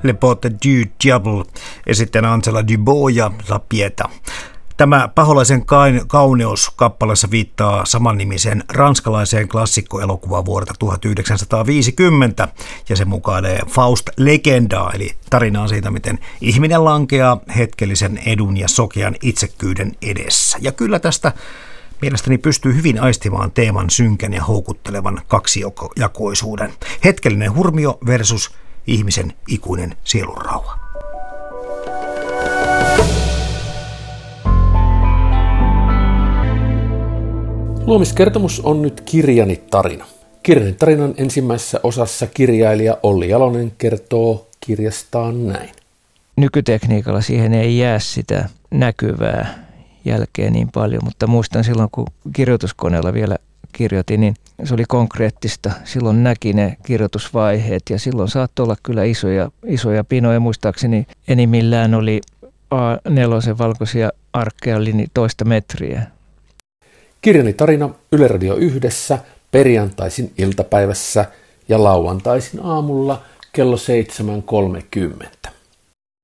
Le Pote du Diable, esittäjänä Angela Dubois ja La Pieta. Tämä Paholaisen kauneus kappaleessa viittaa samannimisen ranskalaiseen klassikkoelokuvaan vuodelta 1950 ja se mukailee Faust-legendaa, eli tarinaa siitä, miten ihminen lankeaa hetkellisen edun ja sokean itsekkyyden edessä. Ja kyllä tästä mielestäni pystyy hyvin aistimaan teeman synkän ja houkuttelevan kaksijakoisuuden. Hetkellinen hurmio versus ihmisen ikuinen sielunrauha. Luomiskertomus on nyt kirjani tarina. Kirjani tarinan ensimmäisessä osassa kirjailija Olli Jalonen kertoo kirjastaan näin. Nykytekniikalla siihen ei jää sitä näkyvää jälkeä niin paljon, mutta muistan silloin, kun kirjoituskoneella vielä kirjoitin, niin se oli konkreettista. Silloin näki ne kirjoitusvaiheet ja silloin saattoi olla kyllä isoja pinoja. Muistaakseni enimmillään oli A4 valkoisia arkkeja, oli niin 1 metriä. Kirjani tarina Yle Radio 1 perjantaisin iltapäivässä ja lauantaisin aamulla kello 7.30.